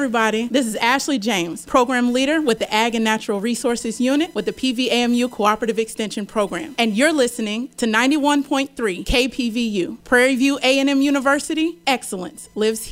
everybody. This is Ashley James, Program Leader with the Ag and Natural Resources Unit with the PVAMU Cooperative Extension Program. And you're listening to 91.3 KPVU. Prairie View A&M University, excellence lives here.